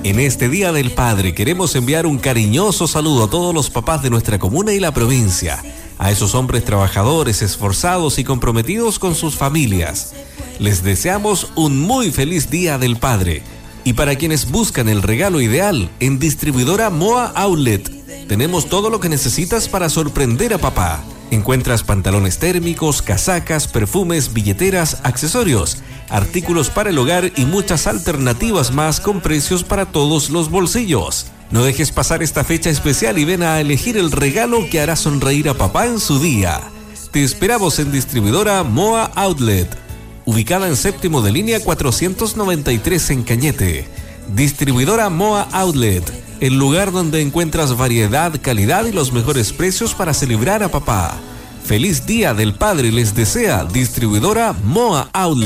En este Día del Padre queremos enviar un cariñoso saludo a todos los papás de nuestra comuna y la provincia, a esos hombres trabajadores, esforzados y comprometidos con sus familias. Les deseamos un muy feliz Día del Padre. Y para quienes buscan el regalo ideal, en Distribuidora Moa Outlet, tenemos todo lo que necesitas para sorprender a papá. Encuentras pantalones térmicos, casacas, perfumes, billeteras, accesorios, artículos para el hogar y muchas alternativas más con precios para todos los bolsillos. No dejes pasar esta fecha especial y ven a elegir el regalo que hará sonreír a papá en su día. Te esperamos en Distribuidora Moa Outlet, ubicada en Séptimo de Línea 493 en Cañete. Distribuidora Moa Outlet, el lugar donde encuentras variedad, calidad y los mejores precios para celebrar a papá. Feliz Día del Padre les desea Distribuidora Moa Outlet.